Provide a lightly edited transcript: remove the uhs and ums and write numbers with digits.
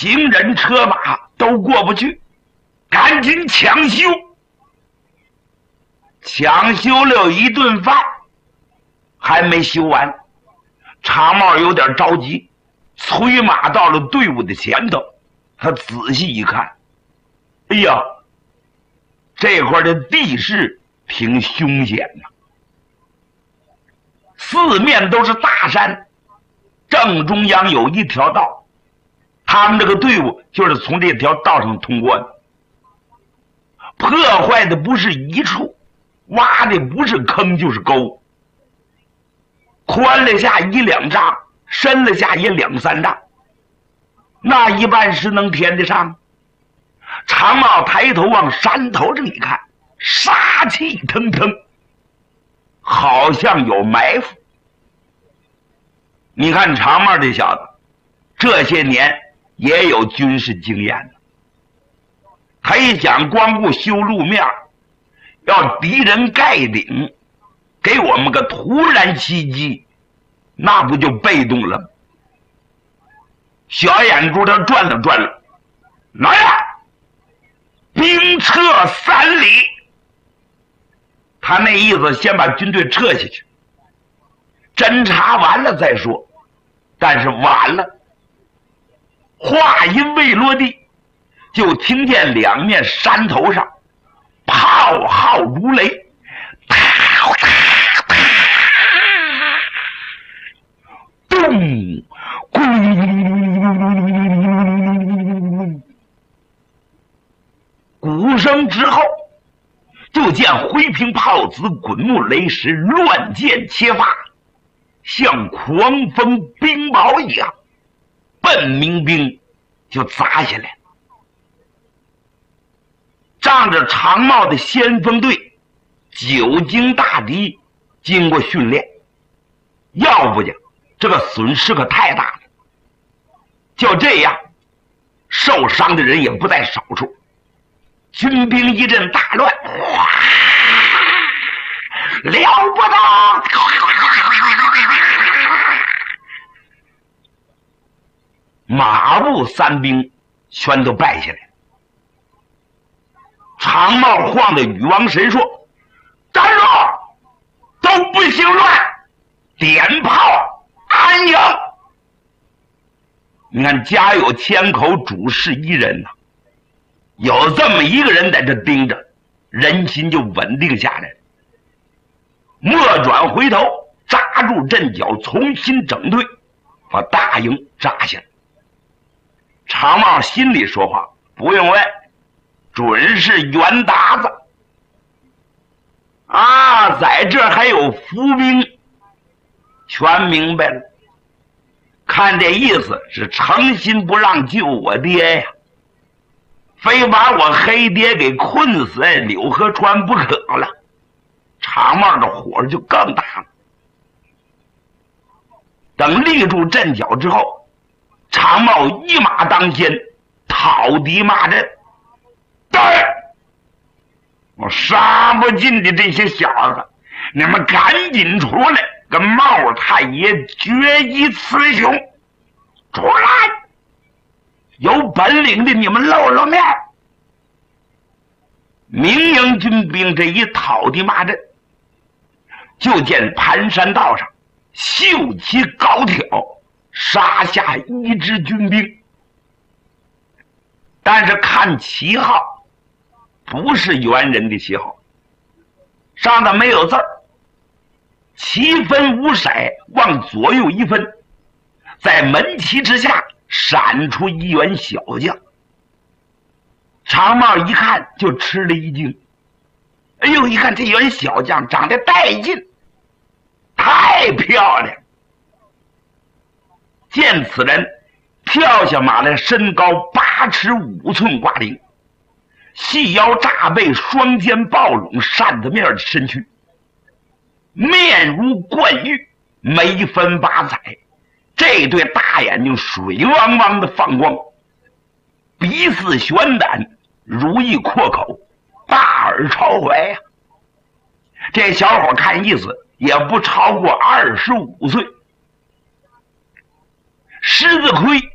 行人车马都过不去，赶紧抢修。抢修了一顿饭，还没修完，长帽有点着急，催马到了队伍的前头。他仔细一看，哎呀，这块的地势挺凶险呐，四面都是大山，正中央有一条道，他们这个队伍就是从这条道上通过的。破坏的不是一处，挖的不是坑就是沟，宽了下一两丈，深了下也两三丈，那一般是能填得上。长帽抬头往山头上一看，杀气腾腾，好像有埋伏。你看长帽这小子这些年也有军事经验的，他一想光顾修路面，要敌人盖顶，给我们个突然袭击，那不就被动了吗？小眼珠他转了转了，来呀，兵撤3里。他那意思先把军队撤下去，侦查完了再说。但是晚了，话音未落地，就听见两面山头上炮号如雷，啪啪啪，咚，咣，鼓声之后，就见灰瓶炮子、滚木雷石乱箭切发，像狂风冰雹一样奔民兵就砸下来。仗着长帽的先锋队久经大敌，经过训练，要不然这个损失可太大了。就这样，受伤的人也不在少数。军兵一阵大乱，哇，了不得！马步三兵全都败下来。长帽晃的禹王神说：“站住！都不行乱，点炮安营。”你看，家有千口，主事一人呐，有这么一个人在这盯着，人心就稳定下来了。莫转回头，扎住阵脚，重新整队，把大营扎下来。长帽心里说话：“不用问，准是袁达子啊，在这还有伏兵。”全明白了，看这意思是诚心不让救我爹呀，非把我黑爹给困死在柳河川不可了。长帽的火就更大了。等立住阵脚之后，长帽一马当先，讨敌骂阵。对，我杀不尽的这些小子，你们赶紧出来，跟帽太爷决一雌雄！出来！有本领的你们露露面！民营军兵这一讨敌骂阵，就见盘山道上秀旗高挑，杀下一支军兵。但是看旗号，不是猿人的旗号，上头没有字儿，旗分五色，往左右一分，在门旗之下闪出一员小将。长帽一看就吃了一惊，哎呦，一看这员小将长得带劲，太漂亮。见此人跳下马来，身高8尺5寸挂领，细腰炸背，双肩抱拢，扇子面的身躯，面如冠玉，眉分8彩，这对大眼睛水汪汪的放光，鼻似悬胆，如意阔口，大耳朝怀呀。这小伙看意思也不超过25岁。狮子盔